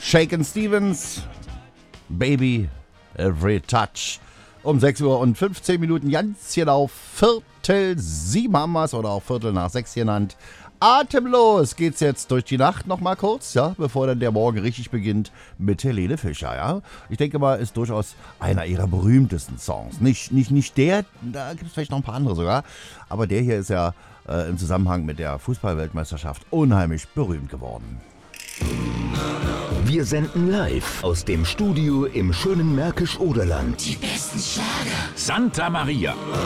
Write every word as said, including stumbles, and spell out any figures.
Shakin' Stevens, Baby, Every Touch. Um sechs Uhr und fünfzehn Minuten, ganz genau Viertel sieben haben wir's oder auch Viertel nach sechs genannt. Atemlos geht's jetzt durch die Nacht noch mal kurz, ja, bevor dann der Morgen richtig beginnt mit Helene Fischer, ja. Ich denke mal, ist durchaus einer ihrer berühmtesten Songs. Nicht, nicht, nicht der, da gibt es vielleicht noch ein paar andere sogar, aber der hier ist ja äh, im Zusammenhang mit der Fußball-Weltmeisterschaft unheimlich berühmt geworden. Wir senden live aus dem Studio im schönen Märkisch-Oderland. Die besten Schlager. Santa Maria.